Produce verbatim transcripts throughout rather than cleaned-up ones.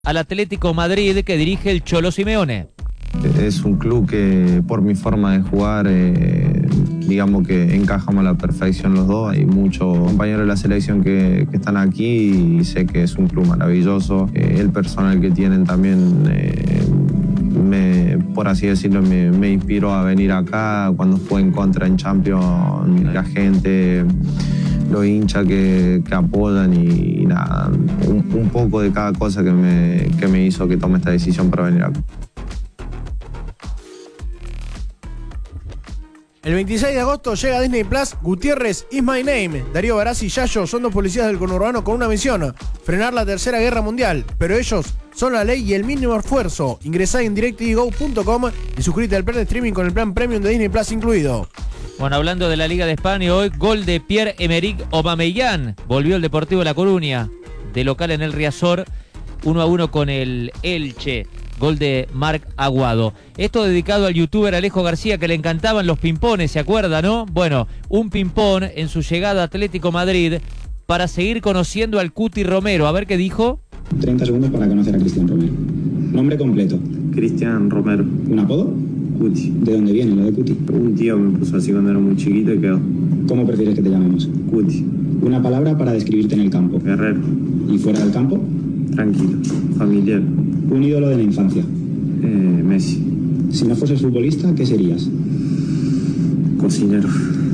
al Atlético Madrid que dirige el Cholo Simeone. Es un club que por mi forma de jugar, eh, digamos que encajamos a la perfección los dos. Hay muchos compañeros de la selección que, que están aquí y sé que es un club maravilloso. Eh, el personal que tienen también, eh, me, por así decirlo, me, me inspiró a venir acá. Cuando jugué en contra en Champions, la gente, los hinchas que, que apoyan y, y nada, un, un poco de cada cosa que me, que me hizo que tome esta decisión para venir acá. El veintiséis de agosto llega a Disney Plus Gutiérrez Is My Name. Darío Barassi y Yayo son dos policías del conurbano con una misión: frenar la tercera guerra mundial. Pero ellos son la ley y el mínimo esfuerzo. Ingresá en direct t v go punto com y suscríbete al plan de streaming con el plan premium de Disney Plus incluido. Bueno, hablando de la Liga de España, hoy gol de Pierre-Emerick Aubameyang. Volvió el Deportivo La Coruña de local en el Riazor, uno a uno con el Elche. Gol de Marc Aguado. Esto dedicado al youtuber Alejo García, que le encantaban los pimpones, ¿se acuerda, no? Bueno, un pimpón en su llegada a Atlético Madrid para seguir conociendo al Cuti Romero. A ver qué dijo. treinta segundos para conocer a Cristian Romero. Nombre completo. Cristian Romero. ¿Un apodo? Cuti. ¿De dónde viene lo de Cuti? Un tío me puso así cuando era muy chiquito y quedó. ¿Cómo prefieres que te llamemos? Cuti. Una palabra para describirte en el campo. Guerrero. ¿Y fuera del campo? Tranquilo. Familiar. Un ídolo de la infancia. Eh, Messi. Si no fueses futbolista, ¿qué serías? Cocinero.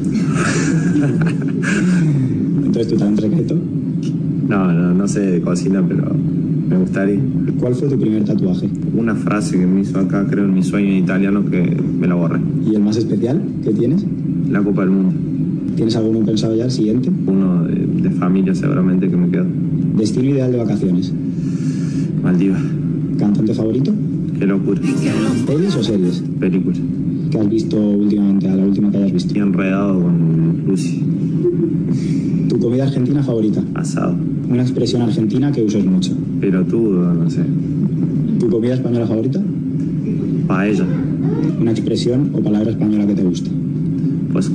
Entonces, ¿tu talento secreto? No, no, no sé de cocina, pero me gustaría. ¿Cuál fue tu primer tatuaje? Una frase que me hizo acá, creo, en mi sueño en italiano, que me la borré. ¿Y el más especial que tienes? La Copa del Mundo. ¿Tienes alguno pensado ya, el siguiente? Uno de, de familia seguramente que me quedo. Destino ideal de vacaciones. Maldivas. ¿Cantante favorito? Qué locura. ¿Pelis o series? Película. ¿Qué has visto últimamente, a la última que hayas visto? Estoy enredado con Lucy. ¿Tu comida argentina favorita? Asado. Una expresión argentina que uses mucho. Pelotudo, no sé. ¿Tu comida española favorita? Paella. Una expresión o palabra española que te gusta. Pues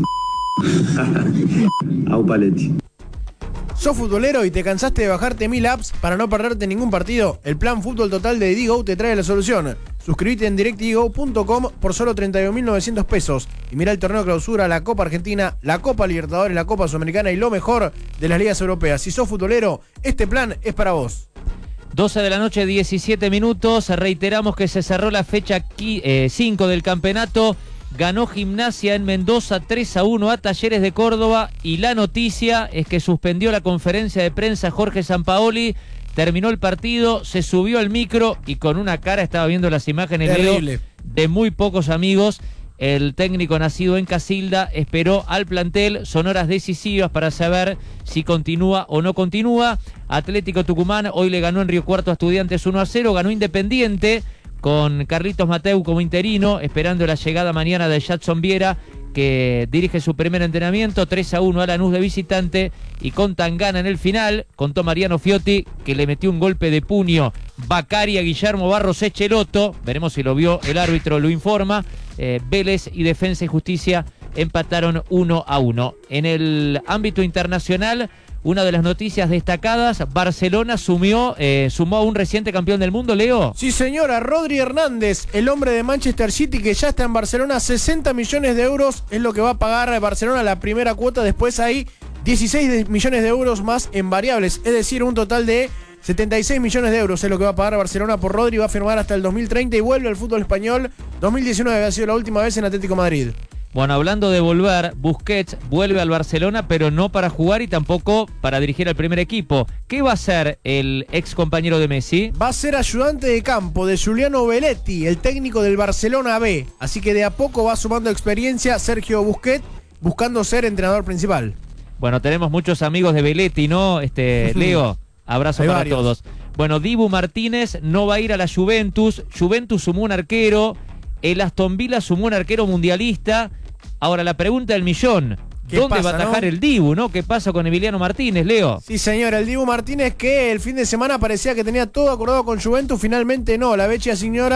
Au paletti. ¿Sos futbolero y te cansaste de bajarte mil apps para no perderte ningún partido? El plan Fútbol Total de Digo te trae la solución. Suscríbete en direct t v go punto com por solo treinta y un mil novecientos pesos y mira el torneo clausura, la Copa Argentina, la Copa Libertadores, la Copa Sudamericana y lo mejor de las ligas europeas. Si sos futbolero, este plan es para vos. doce de la noche, diecisiete minutos. Reiteramos que se cerró la fecha cinco del campeonato. Ganó Gimnasia en Mendoza tres a uno a Talleres de Córdoba y la noticia es que suspendió la conferencia de prensa Jorge Sampaoli. Terminó el partido, se subió al micro y con una cara, estaba viendo las imágenes, Leo, de muy pocos amigos. El técnico nacido en Casilda esperó al plantel, son horas decisivas para saber si continúa o no continúa. Atlético Tucumán hoy le ganó en Río Cuarto a Estudiantes uno a cero, ganó Independiente con Carlitos Mateu como interino, esperando la llegada mañana de Jadson Viera, que dirige su primer entrenamiento. Tres a uno a Lanús de visitante, y con Tangana en el final, contó Mariano Fiotti, que le metió un golpe de puño Bacari a Guillermo Barros Echeloto. Veremos si lo vio el árbitro, lo informa. Eh, Vélez y Defensa y Justicia empataron uno a uno. En el ámbito internacional, una de las noticias destacadas: Barcelona sumió, eh, sumó a un reciente campeón del mundo, Leo. Sí, señora, Rodri Hernández, el hombre de Manchester City que ya está en Barcelona. Sesenta millones de euros es lo que va a pagar Barcelona la primera cuota. Después hay dieciséis millones de euros más en variables, es decir, un total de setenta y seis millones de euros es lo que va a pagar Barcelona por Rodri. Va a firmar hasta el dos mil treinta y vuelve al fútbol español. dos mil diecinueve ha sido la última vez en Atlético Madrid. Bueno, hablando de volver, Busquets vuelve al Barcelona, pero no para jugar y tampoco para dirigir al primer equipo. ¿Qué va a hacer el ex compañero de Messi? Va a ser ayudante de campo de Giuliano Belletti, el técnico del Barcelona B. Así que de a poco va sumando experiencia Sergio Busquets, buscando ser entrenador principal. Bueno, tenemos muchos amigos de Belletti, ¿no? Este, Leo, abrazo Hay para varios. todos. Bueno, Dibu Martínez no va a ir a la Juventus. Juventus sumó un arquero. El Aston Villa sumó un arquero mundialista. Ahora la pregunta del millón: ¿dónde pasa, va a atajar no? el Dibu, no? ¿Qué pasa con Emiliano Martínez, Leo? Sí, señor, el Dibu Martínez, que el fin de semana parecía que tenía todo acordado con Juventus, finalmente no. La Vecchia Signora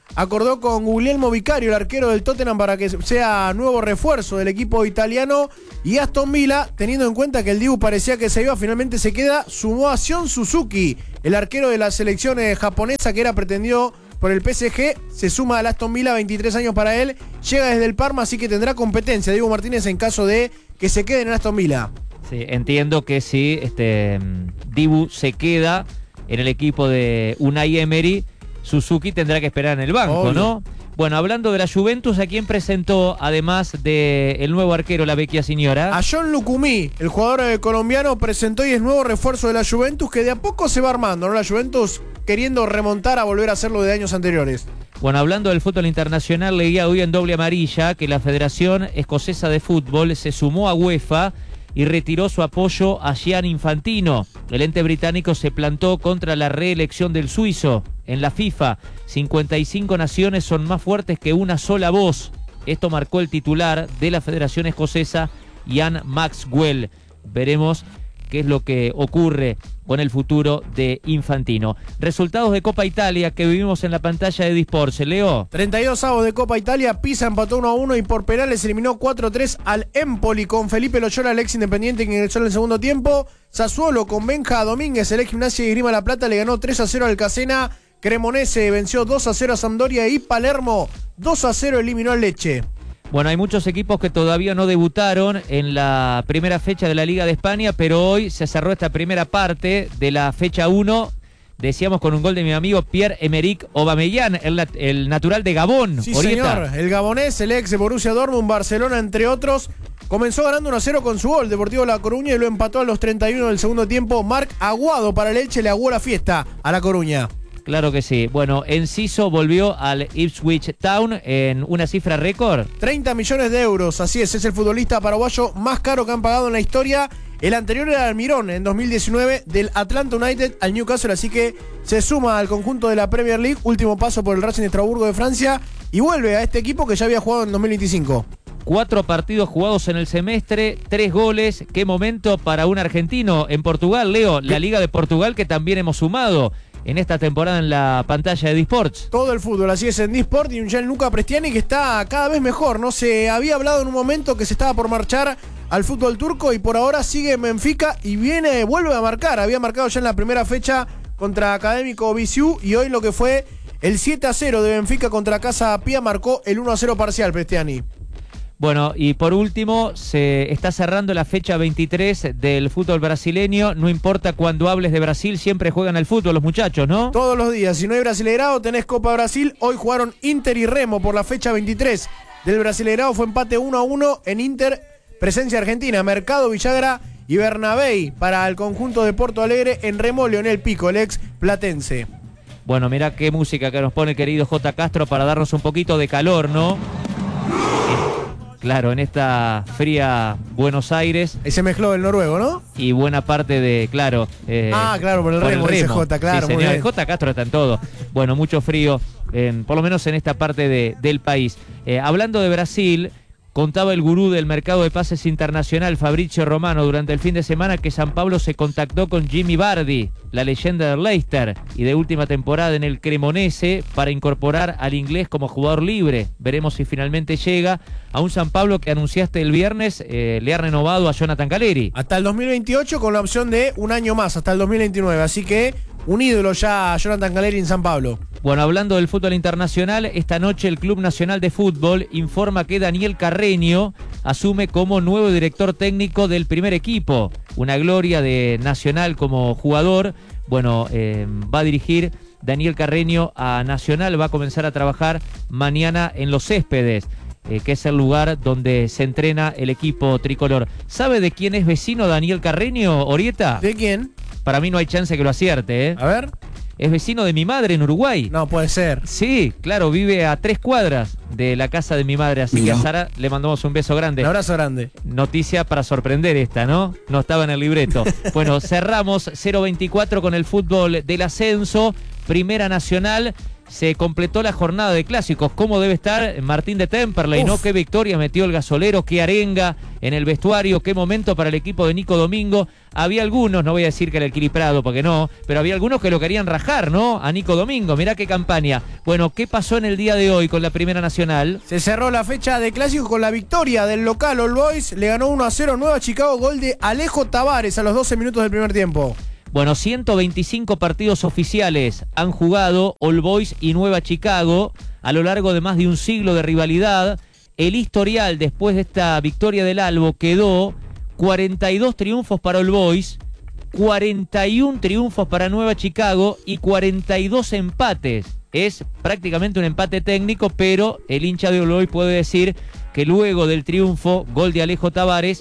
acordó con Guglielmo Vicario, el arquero del Tottenham, para que sea nuevo refuerzo del equipo italiano. Y Aston Villa, teniendo en cuenta que el Dibu parecía que se iba, finalmente se queda, sumó a Sion Suzuki, el arquero de la selección eh, japonesa que era pretendido por el P S G, se suma al Aston Villa, veintitrés años para él, llega desde el Parma, así que tendrá competencia Diego Martínez en caso de que se quede en Aston Villa. Sí, entiendo que si este Dibu se queda en el equipo de Unai Emery, Suzuki tendrá que esperar en el banco, obvio, ¿no? Bueno, hablando de la Juventus, ¿a quién presentó, además del nuevo arquero, la vecchia señora? A John Lucumí, el jugador eh, colombiano, presentó y es nuevo refuerzo de la Juventus, que de a poco se va armando, ¿no? La Juventus queriendo remontar a volver a hacerlo de años anteriores. Bueno, hablando del fútbol internacional, leía hoy en Doble Amarilla que la Federación Escocesa de Fútbol se sumó a UEFA y retiró su apoyo a Gianni Infantino. El ente británico se plantó contra la reelección del suizo en la FIFA. cincuenta y cinco naciones son más fuertes que una sola voz. Esto marcó el titular de la Federación Escocesa, Ian Maxwell. Veremos qué es lo que ocurre con el futuro de Infantino. Resultados de Copa Italia que vivimos en la pantalla de Disports. Leo. treinta y dos avos de Copa Italia, Pisa empató uno a uno y por penales eliminó cuatro a tres al Empoli con Felipe Loyola, el ex Independiente, que ingresó en el segundo tiempo. Sassuolo con Benja Domínguez, el ex Gimnasia y Esgrima La Plata, le ganó tres a cero al Casena. Cremonese venció dos a cero a Sampdoria y Palermo dos a cero eliminó al Lecce. Bueno, hay muchos equipos que todavía no debutaron en la primera fecha de la Liga de España, pero hoy se cerró esta primera parte de la fecha uno, decíamos con un gol de mi amigo Pierre-Emerick Aubameyang, el, el natural de Gabón. Sí, Orieta. señor, el gabonés, el ex de Borussia Dortmund, Barcelona, entre otros, comenzó ganando uno a cero con su gol, Deportivo La Coruña, y lo empató a los treinta y uno del segundo tiempo. Marc Aguado para el Elche, le aguó la fiesta a La Coruña. Claro que sí. Bueno, Enciso volvió al Ipswich Town en una cifra récord. treinta millones de euros, así es, es el futbolista paraguayo más caro que han pagado en la historia. El anterior era Almirón en dos mil diecinueve, del Atlanta United al Newcastle, así que se suma al conjunto de la Premier League, último paso por el Racing de Estrasburgo de Francia, y vuelve a este equipo que ya había jugado en dos mil veinticinco. Cuatro partidos jugados en el semestre, tres goles. Qué momento para un argentino en Portugal, Leo. La Liga de Portugal que también hemos sumado en esta temporada en la pantalla de Disports. Todo el fútbol, así es, en Disport, y un Gianluca Prestiani que está cada vez mejor, ¿no? Se había hablado en un momento que se estaba por marchar al fútbol turco y por ahora sigue en Benfica y viene, vuelve a marcar. Había marcado ya en la primera fecha contra Académico Viseu y hoy lo que fue el siete a cero de Benfica contra Casa Pia marcó el uno a cero parcial, Prestiani. Bueno, y por último, se está cerrando la fecha veintitrés del fútbol brasileño. No importa cuando hables de Brasil, siempre juegan al fútbol los muchachos, ¿no? Todos los días. Si no hay Brasileirao, tenés Copa Brasil. Hoy jugaron Inter y Remo por la fecha veintitrés del Brasileirao. Fue empate uno a uno en Inter, presencia argentina. Mercado, Villagra y Bernabéi para el conjunto de Porto Alegre. En Remo, Leonel Pico, el ex platense. Bueno, mirá qué música que nos pone el querido J. Castro para darnos un poquito de calor, ¿no? Claro, en esta fría Buenos Aires. Ahí se mezcló el noruego, ¿no? Y buena parte de, claro. Eh, ah, claro, por el por remo, el dice J, claro. Sí, muy señor, bien. J. Castro está en todo. Bueno, mucho frío, en, por lo menos en esta parte de, del país. Eh, hablando de Brasil, contaba el gurú del mercado de pases internacional, Fabrizio Romano, durante el fin de semana que San Pablo se contactó con Jimmy Vardy, la leyenda del Leicester y de última temporada en el Cremonese, para incorporar al inglés como jugador libre. Veremos si finalmente llega a un San Pablo que anunciaste el viernes, eh, le ha renovado a Jonathan Calleri. Hasta el dos mil veintiocho con la opción de un año más, hasta el dos mil veintinueve. Así que un ídolo ya Jonathan Calleri en San Pablo. Bueno, hablando del fútbol internacional, esta noche el Club Nacional de Fútbol informa que Daniel Carreño asume como nuevo director técnico del primer equipo. Una gloria de Nacional como jugador. Bueno, eh, va a dirigir Daniel Carreño a Nacional, va a comenzar a trabajar mañana en Los Céspedes, eh, que es el lugar donde se entrena el equipo tricolor. ¿Sabe de quién es vecino Daniel Carreño, Orieta? ¿De quién? Para mí no hay chance que lo acierte, ¿eh? A ver. Es vecino de mi madre en Uruguay. No, puede ser. Sí, claro, vive a tres cuadras de la casa de mi madre, así que a Sara le mandamos un beso grande. Un abrazo grande. Noticia para sorprender esta, ¿no? No estaba en el libreto. Bueno, cerramos cero veinticuatro con el fútbol del ascenso. Primera Nacional. Se completó la jornada de clásicos. ¿Cómo debe estar Martín de Temperley? ¿No? Qué victoria metió el gasolero, qué arenga en el vestuario, qué momento para el equipo de Nico Domingo. Había algunos, no voy a decir que era equilibrado, porque no, pero había algunos que lo querían rajar, ¿no? A Nico Domingo, mirá qué campaña. Bueno, ¿qué pasó en el día de hoy con la Primera Nacional? Se cerró la fecha de clásicos con la victoria del local All Boys. Le ganó uno a cero Nueva Chicago, gol de Alejo Tavares a los doce minutos del primer tiempo. Bueno, ciento veinticinco partidos oficiales han jugado All Boys y Nueva Chicago a lo largo de más de un siglo de rivalidad. El historial después de esta victoria del Albo quedó cuarenta y dos triunfos para All Boys, cuarenta y uno triunfos para Nueva Chicago y cuarenta y dos empates. Es prácticamente un empate técnico, pero el hincha de All Boys puede decir que luego del triunfo, gol de Alejo Tavares,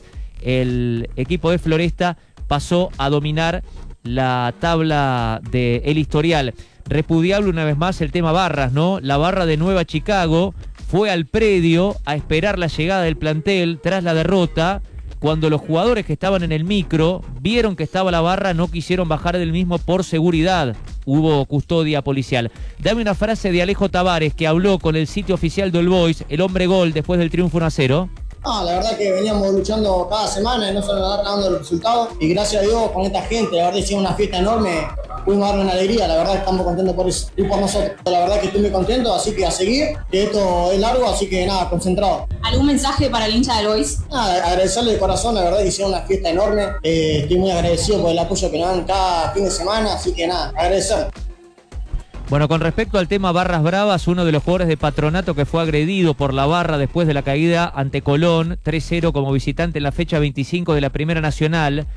el equipo de Floresta pasó a dominar la tabla del historial. Repudiable una vez más el tema barras, ¿no? La barra de Nueva Chicago fue al predio a esperar la llegada del plantel tras la derrota. Cuando los jugadores que estaban en el micro vieron que estaba la barra, no quisieron bajar del mismo por seguridad. Hubo custodia policial. Dame una frase de Alejo Tavares, que habló con el sitio oficial de All Boys, el hombre gol después del triunfo uno a cero. No, la verdad que veníamos luchando cada semana y no se nos está dando el resultado. Y gracias a Dios con esta gente, la verdad hicimos una fiesta enorme, pudimos darle una alegría, la verdad que estamos contentos por eso y por nosotros. La verdad que estoy muy contento, así que a seguir, que esto es largo, así que nada, concentrado. ¿Algún mensaje para el hincha del Boys? Nada, agradecerle de corazón, la verdad que hicieron una fiesta enorme. Eh, estoy muy agradecido por el apoyo que nos dan cada fin de semana, así que nada, agradecer. Bueno, con respecto al tema barras bravas, uno de los jugadores de Patronato que fue agredido por la barra después de la caída ante Colón, tres cero como visitante en la fecha veinticinco de la Primera Nacional,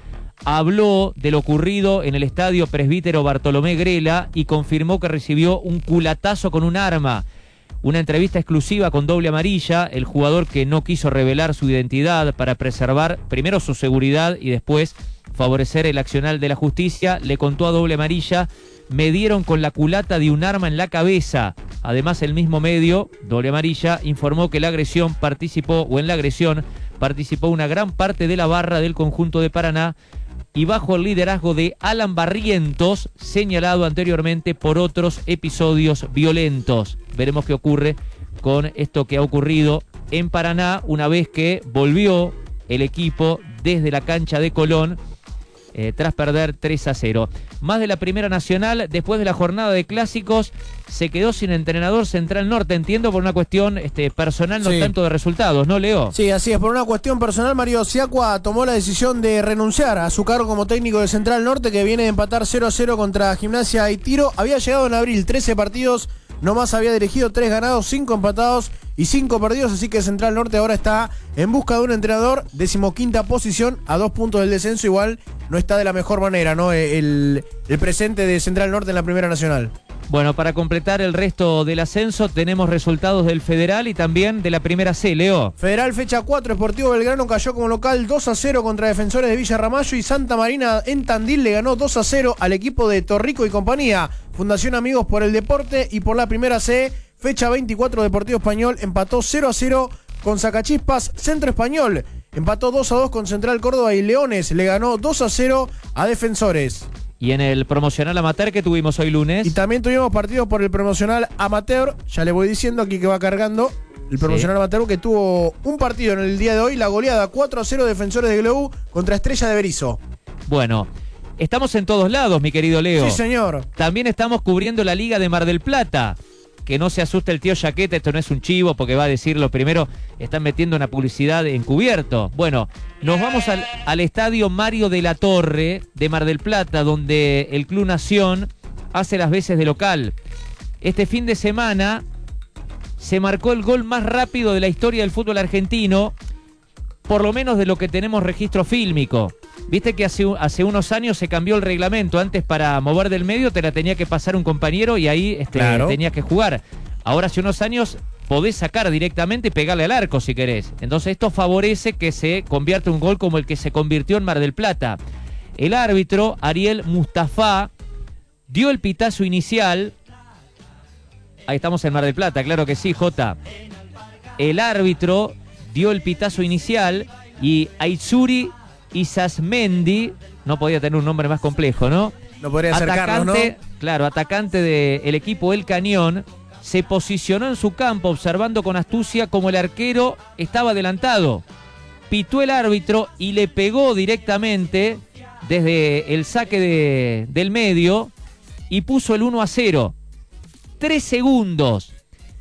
habló de lo ocurrido en el estadio Presbítero Bartolomé Grela y confirmó que recibió un culatazo con un arma. Una entrevista exclusiva con doble amarilla, el jugador que no quiso revelar su identidad para preservar primero su seguridad y después favorecer el accionar de la justicia, le contó a doble amarilla: me dieron con la culata de un arma en la cabeza. Además, el mismo medio, doble amarilla, informó que la agresión participó, o en la agresión participó una gran parte de la barra del conjunto de Paraná y bajo el liderazgo de Alan Barrientos, señalado anteriormente por otros episodios violentos. Veremos qué ocurre con esto que ha ocurrido en Paraná una vez que volvió el equipo desde la cancha de Colón, Eh, tras perder tres a cero. Más de la Primera Nacional, después de la jornada de clásicos, se quedó sin entrenador Central Norte, entiendo, por una cuestión este, personal, no sí. tanto de resultados, ¿no, Leo? Sí, así es, por una cuestión personal, Mario Siacua tomó la decisión de renunciar a su cargo como técnico de Central Norte, que viene de empatar cero a cero contra Gimnasia y Tiro. Había llegado en abril, trece partidos, nomás había dirigido tres ganados, cinco empatados y cinco perdidos, así que Central Norte ahora está en busca de un entrenador, decimoquinta posición, a dos puntos del descenso. Igual no está de la mejor manera, ¿no? El, el presente de Central Norte en la Primera Nacional. Bueno, para completar el resto del ascenso, tenemos resultados del Federal y también de la Primera C, Leo. Federal fecha cuatro, Sportivo Belgrano cayó como local dos a cero contra Defensores de Villa Ramallo y Santa Marina en Tandil le ganó dos a cero al equipo de Torrico y compañía. Fundación Amigos por el Deporte y por la Primera C, fecha veinticuatro, Deportivo Español empató cero a cero con Sacachispas. Centro Español empató dos a dos con Central Córdoba y Leones le ganó dos a cero a Defensores. Y en el promocional amateur que tuvimos hoy lunes. Y también tuvimos partidos por el promocional amateur, ya le voy diciendo aquí que va cargando. El promocional sí. amateur que tuvo un partido en el día de hoy, la goleada cuatro a cero Defensores de Gleu contra Estrella de Berizo. Bueno, estamos en todos lados, mi querido Leo. Sí, señor. También estamos cubriendo la Liga de Mar del Plata. Que no se asuste el tío Chaqueta, esto no es un chivo, porque va a decirlo primero, están metiendo una publicidad encubierto. Bueno, nos vamos al, al estadio Mario de la Torre de Mar del Plata, donde el Club Nación hace las veces de local. Este fin de semana se marcó el gol más rápido de la historia del fútbol argentino, por lo menos de lo que tenemos registro fílmico. Viste que hace, hace unos años se cambió el reglamento. Antes, para mover del medio te la tenía que pasar un compañero y ahí este, claro. tenías que jugar. Ahora, hace unos años podés sacar directamente y pegarle al arco si querés. Entonces esto favorece que se convierta un gol como el que se convirtió en Mar del Plata. El árbitro, Ariel Mustafa, dio el pitazo inicial. Ahí estamos en Mar del Plata, claro que sí, Jota. El árbitro dio el pitazo inicial y Aizuri Isasmendi, no podía tener un nombre más complejo, ¿no? No podría ser Carlos, ¿no? Claro, atacante del equipo El Cañón, se posicionó en su campo observando con astucia como el arquero estaba adelantado. Pitó el árbitro y le pegó directamente desde el saque de, del medio y puso el uno a cero. Tres segundos.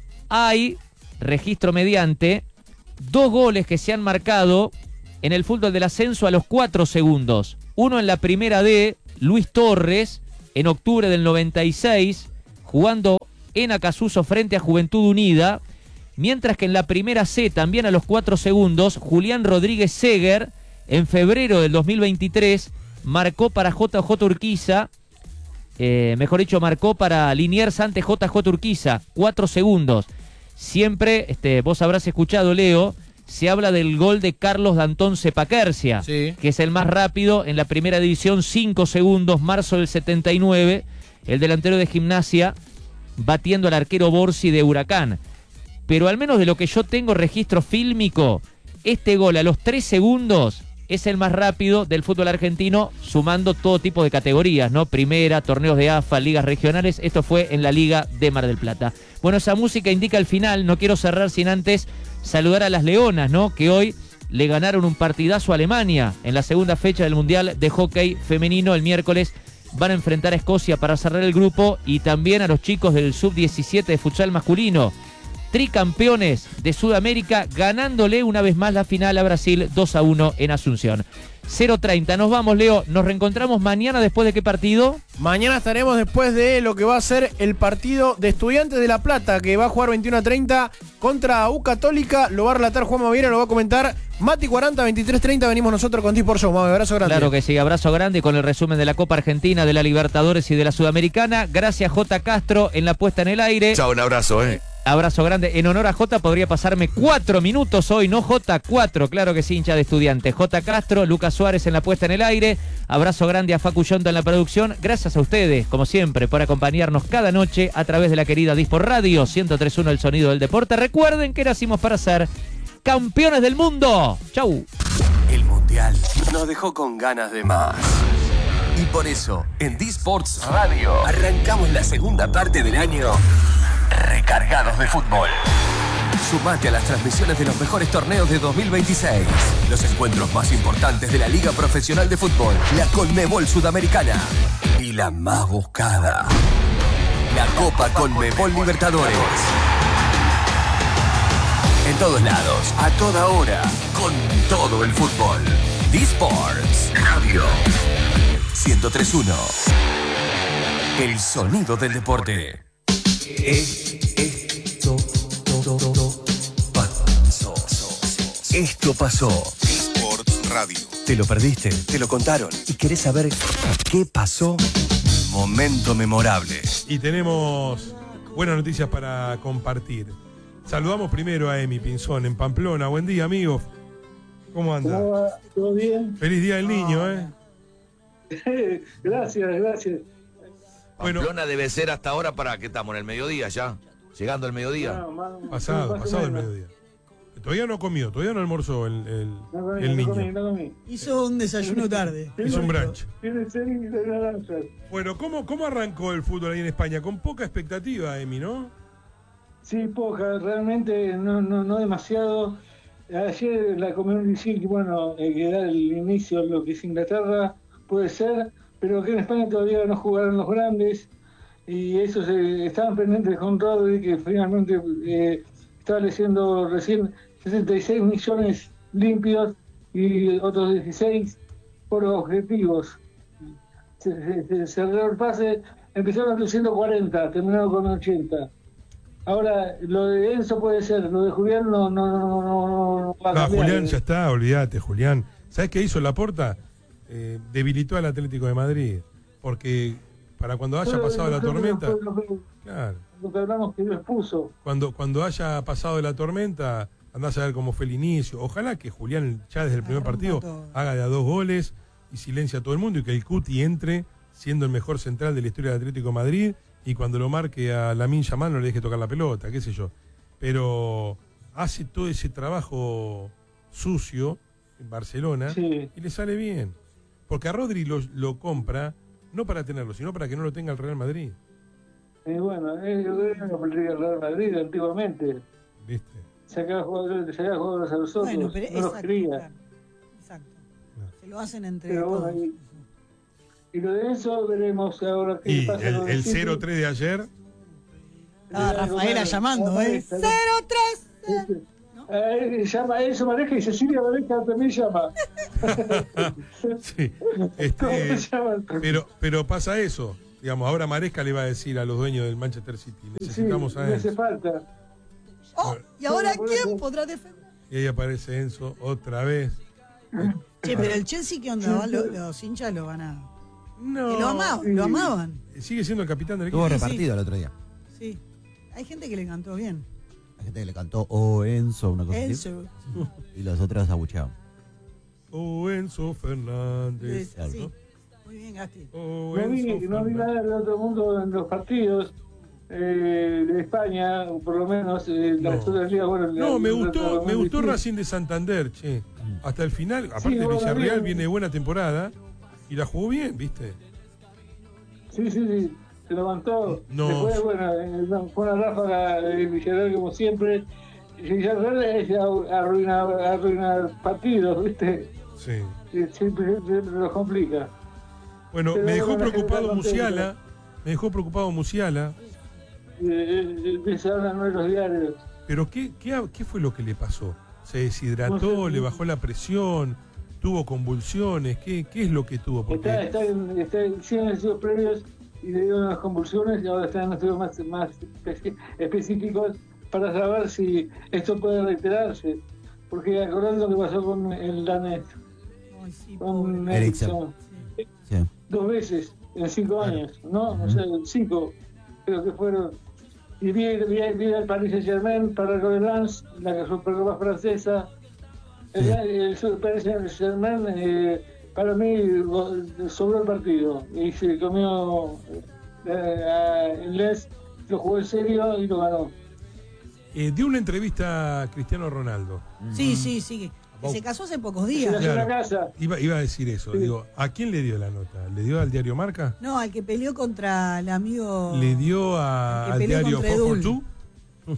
Hay, registro mediante, dos goles que se han marcado en el fútbol del ascenso a los cuatro segundos. Uno en la primera D, Luis Torres, en octubre del noventa y seis, jugando en Acasuso frente a Juventud Unida, mientras que en la primera C, también a los cuatro segundos, Julián Rodríguez Seger, en febrero del dos mil veintitrés, marcó para J J Urquiza, eh, mejor dicho, marcó para Liniers ante J J Urquiza, cuatro segundos. Siempre, este, vos habrás escuchado, Leo, se habla del gol de Carlos Dantón Cepaquercia, sí, que es el más rápido en la primera división, cinco segundos, marzo del setenta y nueve, el delantero de Gimnasia, batiendo al arquero Borsi de Huracán. Pero al menos de lo que yo tengo registro fílmico, este gol a los tres segundos es el más rápido del fútbol argentino, sumando todo tipo de categorías, ¿no? Primera, torneos de A F A, ligas regionales. Esto fue en la Liga de Mar del Plata. Bueno, esa música indica el final. No quiero cerrar sin antes saludar a las Leonas, ¿no? Que hoy le ganaron un partidazo a Alemania en la segunda fecha del Mundial de Hockey Femenino. El miércoles van a enfrentar a Escocia para cerrar el grupo, y también a los chicos del sub diecisiete de futsal masculino, tricampeones de Sudamérica, ganándole una vez más la final a Brasil dos a uno en Asunción. cero treinta, nos vamos, Leo. ¿Nos reencontramos mañana después de qué partido? Mañana estaremos después de lo que va a ser el partido de Estudiantes de La Plata, que va a jugar veintiuno a treinta contra U Católica. Lo va a relatar Juan Maviera, lo va a comentar Mati cuarenta, veintitrés treinta. Venimos nosotros con T-Sport Show. Mami, abrazo grande. Claro que sí, abrazo grande con el resumen de la Copa Argentina, de la Libertadores y de la Sudamericana. Gracias, J. Castro, en la puesta en el aire. Chao, un abrazo, eh. Abrazo grande. En honor a J, podría pasarme cuatro minutos hoy, no J, cuatro, claro que sí, hincha de Estudiantes. J. Castro, Lucas Suárez en la puesta en el aire. Abrazo grande a Facu Yonta en la producción. Gracias a ustedes, como siempre, por acompañarnos cada noche a través de la querida Dispor Radio ciento tres punto uno, el sonido del deporte. Recuerden que nacimos para ser campeones del mundo. Chau. El Mundial nos dejó con ganas de más. Y por eso, en D-Sports Radio, arrancamos la segunda parte del año recargados de fútbol. Sumate a las transmisiones de los mejores torneos de dos mil veintiséis. Los encuentros más importantes de la Liga Profesional de Fútbol, la Conmebol Sudamericana y la más buscada, la Copa Conmebol Libertadores. En todos lados, a toda hora, con todo el fútbol. D-Sports Radio ciento tres punto uno. El sonido del deporte. Esto pasó. Esto pasó. D-Sports Radio. ¿Te lo perdiste? ¿Te lo contaron? ¿Y querés saber qué pasó? Momento memorable. Y tenemos buenas noticias para compartir. Saludamos primero a Emi Pinzón en Pamplona. Buen día, amigo. ¿Cómo anda? ¿Cómo va? ¿Todo bien? Feliz Día del Niño, ¿eh? Gracias, gracias. Bueno, Pamplona debe ser hasta ahora, para que estamos en el mediodía ya. Llegando al mediodía. No, más, pasado, más pasado el mediodía. Todavía no comió, todavía no almorzó el, el, no comí, el no niño. Comí, no comí. Hizo un desayuno tarde. Hizo un brunch. Tiene seis de naranja. Bueno, ¿cómo, ¿cómo arrancó el fútbol ahí en España? Con poca expectativa, Emi, ¿no? Sí, poca, realmente no, no, no demasiado. Ayer la Community Shield, bueno, eh, que da el inicio a lo que es Inglaterra, puede ser, pero que en España todavía no jugaron los grandes, y eso se estaban pendientes con Rodri, que finalmente eh, estaba leyendo recién sesenta y seis millones limpios y otros dieciséis por objetivos. Se, se, se cerró el pase, empezaron con ciento cuarenta, terminaron con ochenta. Ahora, lo de Enzo puede ser, lo de Julián no, no, no, no, no va a No, cambiar. Julián ya está, olvídate, Julián. ¿Sabes qué hizo Laporta? Eh, debilitó al Atlético de Madrid, porque para cuando haya Pero, pasado la lo, tormenta, lo, lo, lo, claro, lo que hablamos que lo expuso. cuando, cuando haya pasado la tormenta, andás a ver cómo fue el inicio. Ojalá que Julián ya desde el primer partido haga de a dos goles y silencia a todo el mundo, y que el Cuti entre siendo el mejor central de la historia del Atlético de Madrid, y cuando lo marque a Lamine Yamal no le deje tocar la pelota, qué sé yo. Pero hace todo ese trabajo sucio en Barcelona, sí, y le sale bien. Porque a Rodri lo, lo compra no para tenerlo, sino para que no lo tenga el Real Madrid. Y bueno, es lo que el Real Madrid antiguamente. ¿Viste? Sacaba jugadores, sacaba jugadores a los otros, Bueno, pero no los exacto, quería. claro. Exacto. Se lo hacen entre Pero todos. bueno, y, y lo de eso veremos ahora qué Y pasa. el, con el City. cero tres de ayer, Estaba Rafaela llamando, ¿eh? Está- cero tres. Eh, llama eso Mareja y Cecilia Mareja también llama. sí, ¿Cómo este, se llama? pero, pero pasa eso. Digamos, ahora Maresca le va a decir a los dueños del Manchester City, necesitamos sí, a me hace Enzo. falta. Oh, ¿y ahora Por quién eso. podrá defender? Y ahí aparece Enzo otra vez. Che, pero el Chelsea, ¿qué onda? Los, los hinchas lo van a... No. Que lo amaban, lo amaban. Sigue siendo el capitán del equipo. Estuvo Sí, sí. repartido el otro día. Sí. Hay gente que le cantó bien. Hay gente que le cantó Oh Enzo, una cosa Enzo. así. Y los otros abucheaban. Oh, Enzo Fernández. Sí, sí. Muy bien, Gasti. Oh, No vi, Enzo no vi Fernández. nada del otro mundo en los partidos eh, de España, o por lo menos eh, las No. otras ligas. Bueno, No, la- me la- gustó, la- me gustó la- Racing de Santander, che. Hasta el final, aparte Sí, bueno, Villarreal bien. viene buena temporada y la jugó bien, ¿viste? Sí, sí, sí, se levantó. No. Después, bueno, eh, no, fue una ráfaga de Villarreal como siempre. Y Villarreal es arruinar, arruinar partidos, ¿viste? Sí. Y siempre, siempre los complica. Bueno, Pero me dejó bueno, la gente preocupado está contenta. Musiala. Me dejó preocupado Musiala. Eh, eh, eh, se hablan en los diarios. Pero ¿qué, qué, qué fue lo que le pasó? ¿Se deshidrató? No sé. ¿Le bajó la presión? ¿Tuvo convulsiones? ¿Qué, qué es lo que tuvo? Está, Porque está en, está en cien estudios previos y le dieron unas convulsiones y ahora están en estudios más, más espe- específicos para saber si esto puede reiterarse. Porque acordando lo que pasó con el danés, Ay, sí, con pobre. Ericsson, Sí. dos veces en cinco años, ¿no? O sea, cinco, creo que fueron. Y vi, vi, vi el Paris Saint-Germain para el Lens, la Supercopa francesa. El, el Paris Saint-Germain, eh, para mí, sobró el partido y se comió eh, el Lens, lo jugó en serio y lo ganó. eh, dio una entrevista a Cristiano Ronaldo. Sí, sí, sí. Que se casó hace pocos Se días. la- Claro. una casa. Iba, iba a decir eso. Sí. Digo, ¿a quién le dio la nota? ¿Le dio al diario Marca? No, al que peleó contra el amigo... ¿Le dio a- El que al peleó diario contra cuatro Edul. dos?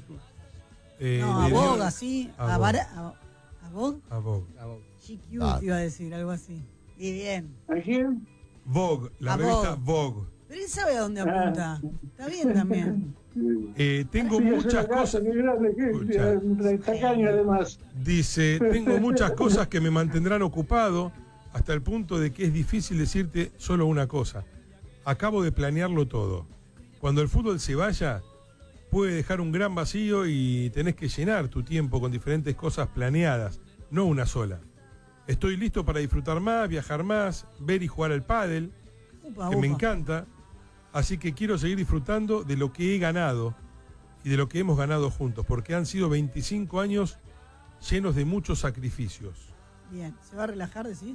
eh, No, a le dio- Vogue, así. a A, Vogue. Bara- a, a Vogue. A Vogue. G Q Ah. te iba a decir, algo así. Y bien. ¿A quién? Vogue, la A revista Vogue. Vogue. Pero él sabe a dónde Ah. apunta. Está bien también. Eh, tengo Sí, es muchas una casa cosas. muy grande, que Escucha. eh, tacaño además. Dice, tengo muchas cosas que me mantendrán ocupado hasta el punto de que es difícil decirte solo una cosa. Acabo de planearlo todo. Cuando el fútbol se vaya, puede dejar un gran vacío y tenés que llenar tu tiempo con diferentes cosas planeadas, no una sola. Estoy listo para disfrutar más, viajar más, ver y jugar al pádel, Upa, que me upa. encanta. Así que quiero seguir disfrutando de lo que he ganado y de lo que hemos ganado juntos, porque han sido veinticinco años llenos de muchos sacrificios. Bien. ¿Se va a relajar, decís?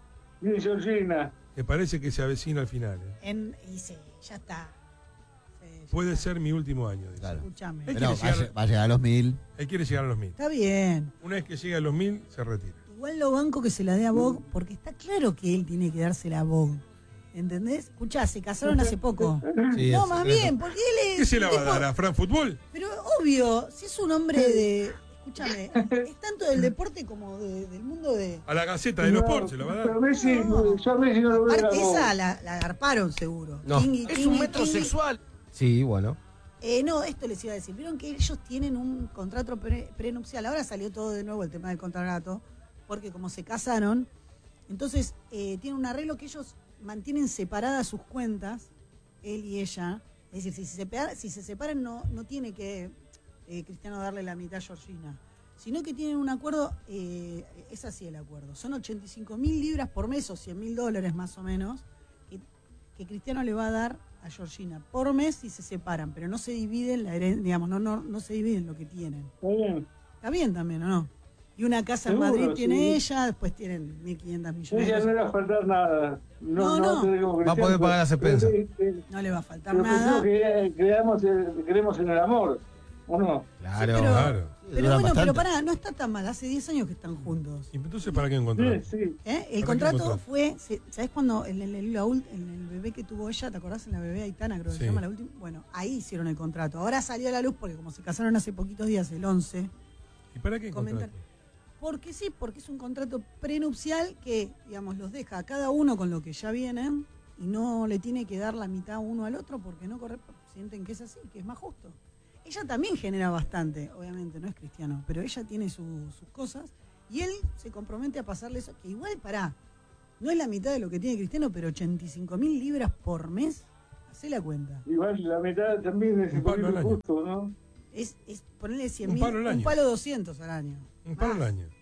Y Georgina. Me parece que se avecina al final. ¿eh? En, y sí, ya está. Sí, ya Puede está. ser mi último año. dice. Claro. Escúchame. Él Pero quiere, va, a, llegar, lle- va a llegar a los mil. él quiere llegar a los mil. Está bien. Una vez que llega a los mil, se retira. Igual lo banco que se la dé a Vogue, porque está claro que él tiene que dársela a Vogue. ¿Entendés? Escuchá, se casaron hace poco. Sí, No, es- más es- bien, porque él es. ¿Qué se la va a tipo- dar a Fran Fútbol? Pero obvio, si es un hombre de. Escúchame, es tanto del deporte como de- del mundo de. A la Gaceta de los Sports se la va a dar. Pero Messi, No. yo a Messi no lo veo. Aparte, la voz. esa la, la agarparon seguro. No. Kingui, Es Kingui, un Kingui. metrosexual. Sí, bueno. Eh, no, esto les iba a decir. Vieron que ellos tienen un contrato pre- prenupcial. Ahora salió todo de nuevo el tema del contrato, porque como se casaron, entonces eh, tienen un arreglo que ellos mantienen separadas sus cuentas, él y ella. Es decir, si se, separa- si se separan no, no tiene que eh, Cristiano darle la mitad a Georgina, sino que tienen un acuerdo, eh, es así el acuerdo, son ochenta y cinco mil libras por mes o cien mil dólares más o menos, que, que Cristiano le va a dar a Georgina por mes si se separan, pero no se dividen la herencia, digamos, no, no, no se dividen lo que tienen. Está bien. Está bien también, ¿o no? Y una casa Seguro, en Madrid tiene sí. ella, después tienen mil quinientos millones. Ella de no le va a cosas. faltar nada. No, No, no. te digo, Va a poder pagar las expensas. Pero, eh, No le va a faltar pero nada. pensemos que creamos, el- creemos en el amor. ¿o no? Claro, pero, claro. Pero bueno, bastante. Pero pará, no está tan mal. Hace diez años que están juntos. ¿Y entonces para qué encontraron? Sí, sí. ¿Eh? El contrato fue, ¿sabes cuando en el, el, el, el bebé que tuvo ella, te acordás? En la bebé Aitana, creo que sí. se llama la última. Bueno, ahí hicieron el contrato. Ahora salió a la luz porque como se casaron hace poquitos días, el once. ¿Y para qué comentar? Porque sí, porque es un contrato prenupcial que, digamos, los deja a cada uno con lo que ya vienen y no le tiene que dar la mitad uno al otro porque no corre, sienten que es así, que es más justo. Ella también genera bastante, obviamente, no es cristiano, pero ella tiene su, sus cosas y él se compromete a pasarle eso, que igual, pará, no es la mitad de lo que tiene Cristiano, pero ochenta y cinco mil libras por mes, hacé la cuenta. Igual la mitad también es un poquito justo, ¿no? Es, es ponerle cien mil, un, un palo doscientos al año. Un palo al año.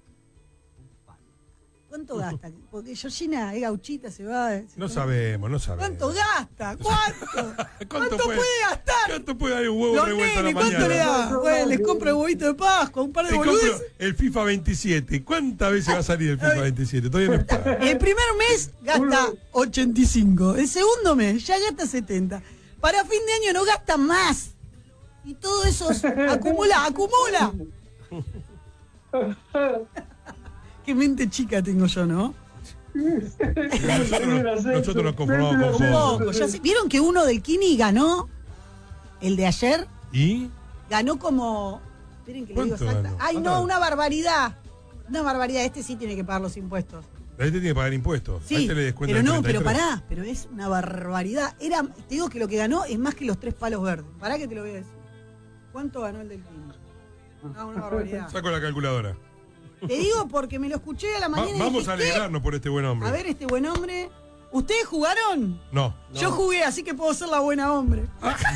¿Cuánto gasta? Porque Georgina es gauchita, se va. Se no va. sabemos, no sabemos. ¿Cuánto gasta? ¿Cuánto? ¿Cuánto, ¿Cuánto puede, puede gastar? ¿Cuánto puede dar un huevo Los revuelto a la nenes, mañana? ¿cuánto le da? Bueno, les compro el huevito de Pascua, un par de Te boludes. compro el FIFA veintisiete. ¿Cuántas veces va a salir el FIFA veintisiete? Todavía no está. El primer mes gasta ochenta y cinco. El segundo mes ya gasta setenta. Para fin de año no gasta más. Y todo eso acumula, acumula. Qué mente chica tengo yo, ¿no? Nosotros, nosotros nos conformamos con poco. Ya sé, ¿vieron que uno del Kini ganó? El de ayer. ¿Y? Ganó como... Esperen que le digo exacta. Ganó? Ay, no, una barbaridad. Una barbaridad. Este sí tiene que pagar los impuestos. Este tiene que pagar impuestos. Sí, a este le descuentan pero no, el pero treinta y tres. pará. Pero es una barbaridad. Era, te digo que lo que ganó es más que los tres palos verdes. Pará que te lo voy a decir. ¿Cuánto ganó el del Kini? Ah, una barbaridad. Saco la calculadora. Te digo porque me lo escuché a la mañana. Va, y vamos dije, a alegrarnos por este buen hombre. A ver, este buen hombre. ¿Ustedes jugaron? No. Yo no. jugué, así que puedo ser la buena hombre.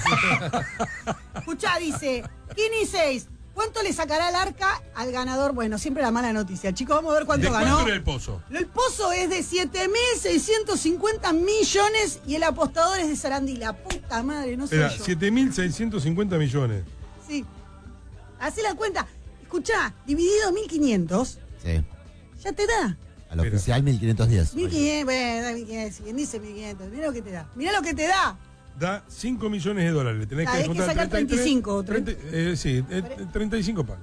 Escuchá, dice, Kini seis. ¿Cuánto le sacará el arca al ganador? Bueno, siempre la mala noticia. Chicos, vamos a ver cuánto ¿De ganó. cuánto era el pozo? El pozo es de siete mil seiscientos cincuenta millones y el apostador es de Sarandí. La puta madre, no sé Era yo. siete mil seiscientos cincuenta millones. Sí. Hacé la cuenta. Escuchá, dividido mil quinientos. Sí. Ya te da. Al oficial mil quinientos diez. mil quinientos, bueno, mil quinientos. ¿Quién dice mil quinientos? Mirá lo que te da. Mirá lo que te da. Da cinco millones de dólares. Le tenés Ah, que hay que descontar sacar treinta y tres, treinta y cinco. treinta, eh, sí, eh, treinta y cinco palos.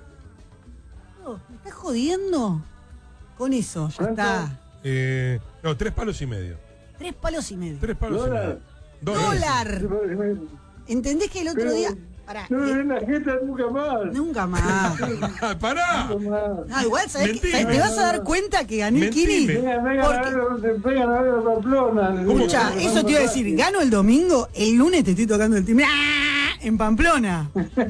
Oh, ¿me estás jodiendo? Con eso, ya está. Eh, no, tres palos y medio. Tres palos y medio. Tres palos Dólar. y medio. Dólar. Dólar. ¿Entendés que el otro Pero, día... Pará, no eh, ven la gente nunca más. nunca más. ¡Pará! Nunca más. No, igual, ¿sabés qué? Mentime. ¿Te vas a dar cuenta que gané el Kini? Mentime. Vengan, vengan a ver, vengan a ver a Pamplona. Escucha, eso te iba a decir, gano el domingo, el lunes te estoy tocando el timbre ¡ah! En Pamplona.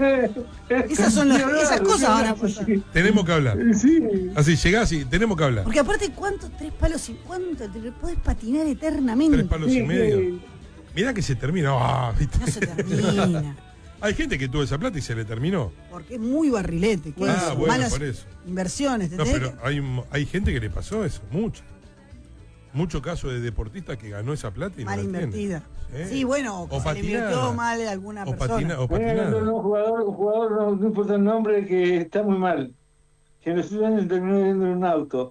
Esas son las, esas cosas van a pasar. Tenemos que hablar. Sí. Así, llegás y tenemos que hablar. Porque aparte, ¿cuántos tres palos y cuánto te podés patinar eternamente? Tres palos y medio. Mirá que se termina. Ah, ¿viste? No se termina. Hay gente que tuvo esa plata y se le terminó. Porque es muy barrilete. ¿Qué Ah, es? bueno, Malas por eso. inversiones. No, ¿entendés? pero hay, un- hay gente que le pasó eso, mucho. Mucho caso de deportista que ganó esa plata y Mal no la tiene. invertida. Sí. Sí, bueno, que O se le patinada. invirtió mal a alguna O persona. patina- o Vengan a ver patinada. un jugador, un jugador no, no importa el nombre, que está muy mal. Que en los años terminó viendo un auto.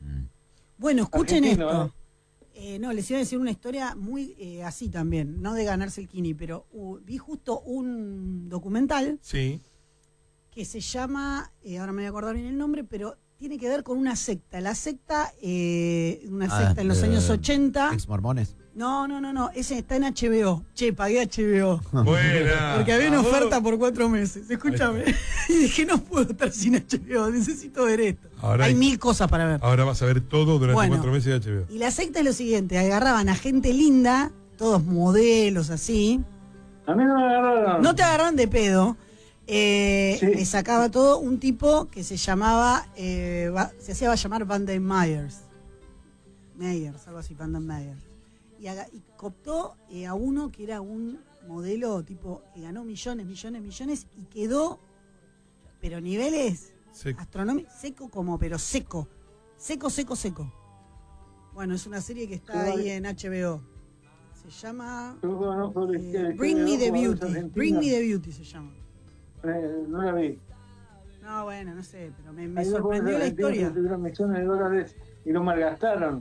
Bueno, escuchen Argentino, esto. Eh, no, les iba a decir una historia muy eh, así también, no de ganarse el Kini, pero uh, vi justo un documental Sí. que se llama, eh, ahora me voy a acordar bien el nombre, pero tiene que ver con una secta. La secta, eh, una Ah, secta en los eh, años ochenta. Ex mormones. No, no, no, no, ese está en H B O. Che, pagué H B O. Buena. Porque había una Ah, vos- oferta por cuatro meses. Escúchame. Y dije, no puedo estar sin H B O, necesito ver esto. Ahora hay, hay- mil cosas para ver. Ahora vas a ver todo durante Bueno. cuatro meses de H B O. Y la secta es lo siguiente, agarraban a gente linda, todos modelos así. A mí no me agarraron. No te agarraron de pedo. Eh, Sí. Le sacaba todo un tipo que se llamaba, eh, va- se hacía llamar Van den Myers. Myers, algo así, Van den Myers. Y, haga- y cooptó eh, a uno que era un modelo tipo que ganó millones, millones, millones y quedó, pero niveles Seco. astronómicos, seco como, pero seco. Seco, seco, seco. Bueno, es una serie que está Sí, ahí vale. en H B O. Se llama Yo conozco la eh, historia Bring de Me dos the jugadores Beauty. argentinos. Bring Me the Beauty se llama. Eh, no la vi. No, bueno, no sé, pero me, me Hay dos sorprendió jugadores la argentinos historia. que tuvieron millones de dólares y lo malgastaron.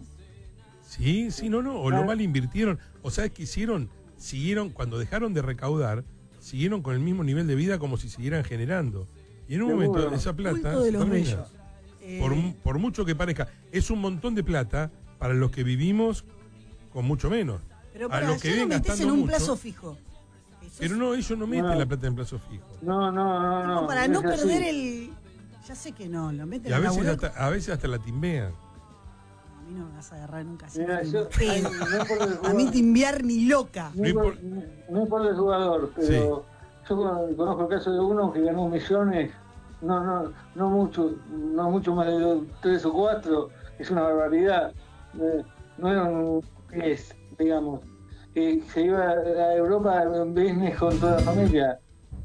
Sí, sí, no, no. O lo mal invirtieron. O sabes qué hicieron, siguieron, cuando dejaron de recaudar, siguieron con el mismo nivel de vida como si siguieran generando. Y en un Seguro. momento esa plata Culto de se los termina. bellos. Eh, Por, por mucho que parezca, es un montón de plata para los que vivimos con mucho menos. Pero a para, los que ya lo viven metés gastando en un mucho, plazo fijo. pero no, ellos no meten No. la plata en plazo fijo. No, no, no, Como no. para es no así. perder el... Ya sé que no, lo meten Y a en la veces, boleta. hasta, a veces hasta la timbean. A mí no me vas a agarrar nunca así. Mira, ni yo- en pedo. no por el A mí jugador. timbiar ni loca. No, por, no es por el jugador, pero yo conozco el caso de uno que ganó millones, no, no, no mucho, no mucho más de tres o cuatro, es una barbaridad. Eh, no era un diez, digamos. Eh, se iba a Europa en business con toda la familia.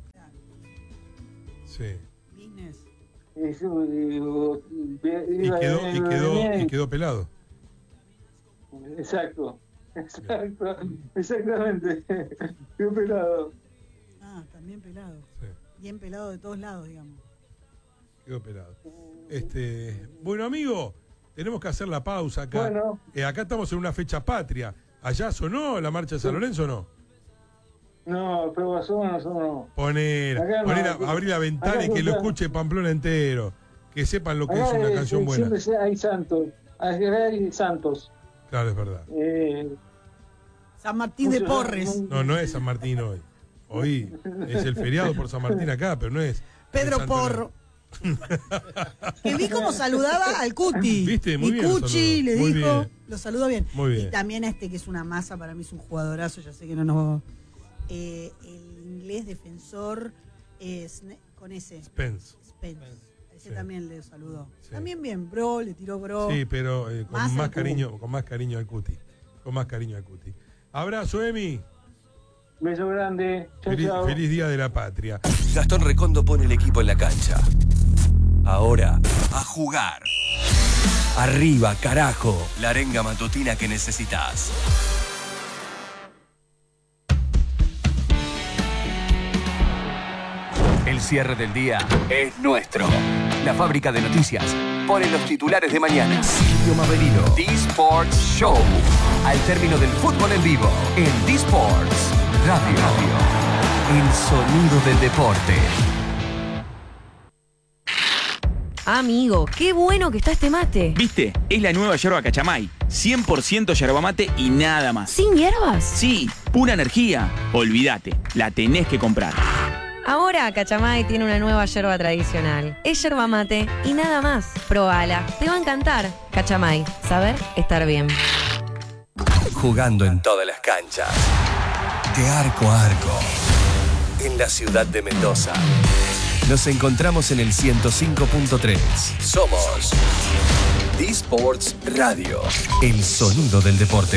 Sí. Y, su- y- Y iba quedó, en- y quedó, en- y quedó pelado. Exacto, exacto, exactamente. Qué pelado. Ah, también pelado. Sí. Bien pelado de todos lados, digamos. Quedó pelado. Este, bueno, amigo, tenemos que hacer la pausa acá. Bueno. Eh, acá estamos en una fecha patria. ¿Allá sonó la marcha de San Lorenzo o no? No, pero Guasón no sonó. Poner, Acá no, poner a- acá- abrir la ventana acá y que lo escucha- escuche Pamplona entero. Que sepan lo que es Acá una es- canción buena. Siempre se- hay santos. Acá hay santos. Claro, es verdad. Eh, San Martín de muchos- Porres. No, no es San Martín hoy. Hoy es el feriado por San Martín acá, pero no es. Pedro es Santo Porro. Que vi cómo saludaba al Cuti. Viste, muy y bien lo Cuchi saludó. le Muy dijo, bien. lo saludó bien. Muy bien. Y también a este que es una masa, para mí es un jugadorazo, ya sé que no nos... Eh, el inglés defensor es con ese. Spence. Spence. Ese Sí. también le saludó. Sí. También bien, bro, le tiró bro. Sí, pero eh, con Más más, al cariño, con más cariño al Cuti. Con más cariño al Cuti. Abrazo, Emi. beso grande. Chao, Feliz, chao. feliz Día de la Patria. Gastón Recondo pone el equipo en la cancha. Ahora, a jugar. Arriba, carajo. La arenga matutina que necesitas. El cierre del día es nuestro. La fábrica de noticias pone los titulares de mañana. Silvio Maverino. D-Sports Show. Al término del fútbol en vivo. En D-Sports Radio. El sonido del deporte. Amigo, qué bueno que está este mate. ¿Viste? Es la nueva yerba Cachamay. cien por ciento yerba mate y nada más. ¿Sin hierbas? Sí, pura energía. Olvídate, la tenés que comprar. Ahora Cachamay tiene una nueva yerba tradicional. Es yerba mate y nada más. Probala, te va a encantar. Cachamay, saber estar bien. Jugando en todas las canchas. De arco a arco. En la ciudad de Mendoza. Nos encontramos en el ciento cinco punto tres. Somos D-Sports Radio. El sonido del deporte.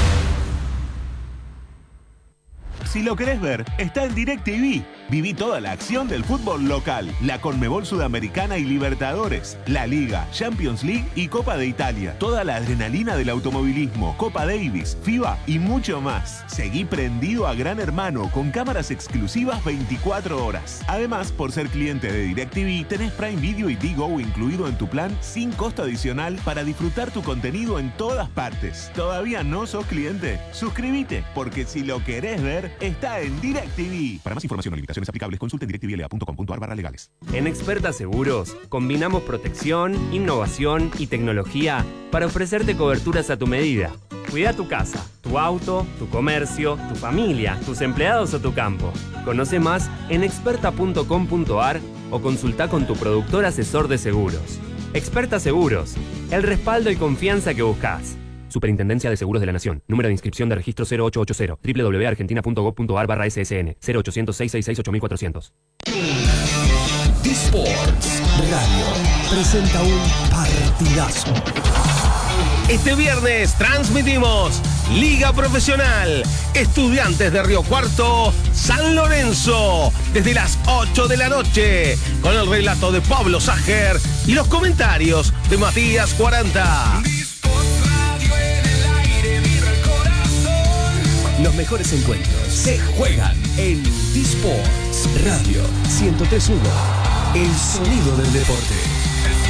Si lo querés ver, está en DirecTV. Viví toda la acción del fútbol local, la Conmebol Sudamericana y Libertadores, la Liga, Champions League y Copa de Italia. Toda la adrenalina del automovilismo, Copa Davis, FIBA y mucho más. Seguí prendido a Gran Hermano con cámaras exclusivas veinticuatro horas. Además, por ser cliente de DirecTV, tenés Prime Video y Digo incluido en tu plan sin costo adicional para disfrutar tu contenido en todas partes. ¿Todavía no sos cliente? Suscríbete, porque si lo querés ver, está en DirecTV. Para más información o limitaciones aplicables, consulte en directvla punto com punto a r barra legales. En Experta Seguros, combinamos protección, innovación y tecnología para ofrecerte coberturas a tu medida. Cuida tu casa, tu auto, tu comercio, tu familia, tus empleados o tu campo. Conoce más en experta punto com punto a r o consulta con tu productor asesor de seguros. Experta Seguros, el respaldo y confianza que buscas. Superintendencia de Seguros de la Nación. Número de inscripción de registro cero ocho ocho cero. doble u doble u doble u punto argentina punto gov punto a r barra S S N. cero ochocientos, seiscientos sesenta y seis, ocho mil cuatrocientos. D-Sports Radio presenta un partidazo. Este viernes transmitimos Liga Profesional, Estudiantes de Río Cuarto, San Lorenzo, desde las ocho de la noche, con el relato de Pablo Sager y los comentarios de Matías cuarenta. Los mejores encuentros se juegan en D-Sports Radio ciento tres punto uno. El sonido del deporte.